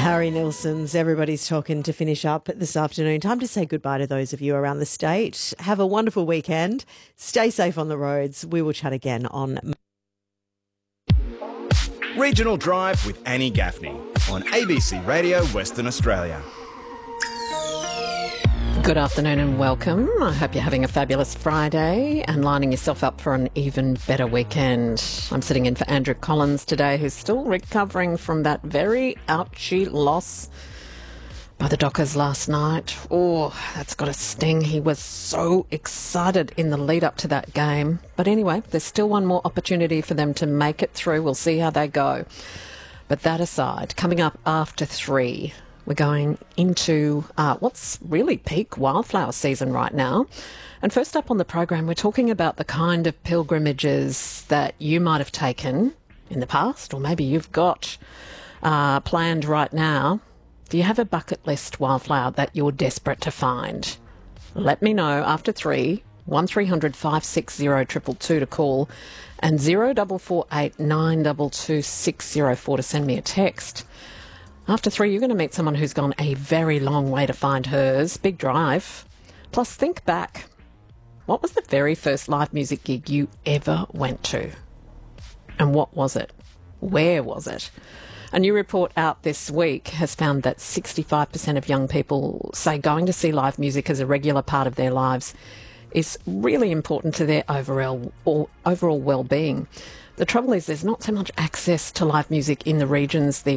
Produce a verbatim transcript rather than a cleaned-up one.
Harry Nilsson's Everybody's Talking to finish up this afternoon. Time to say goodbye to those of you around the state. Have a wonderful weekend. Stay safe on the roads. We will chat again on Regional Drive with Annie Gaffney on A B C Radio Western Australia. Good afternoon and welcome. I hope you're having a fabulous Friday and lining yourself up for an even better weekend. I'm sitting in for Andrew Collins today, who's still recovering from that very ouchy loss by the Dockers last night. Oh, that's got a sting. He was so excited in the lead up to that game. But anyway, there's still one more opportunity for them to make it through. We'll see how they go. But that aside, coming up after three, we're going into uh, what's really peak wildflower season right now. And first up on the program, we're talking about the kind of pilgrimages that you might have taken in the past, or maybe you've got uh, planned right now. Do you have a bucket list wildflower that you're desperate to find? Let me know after three, one three hundred five six zero two two two to call, and zero four four eight nine two two six zero four to send me a text. After three, you're going to meet someone who's gone a very long way to find hers. Big drive. Plus, think back. What was the very first live music gig you ever went to? And what was it? Where was it? A new report out this week has found that sixty-five percent of young people say going to see live music as a regular part of their lives is really important to their overall, or overall well-being. The trouble is there's not so much access to live music in the regions these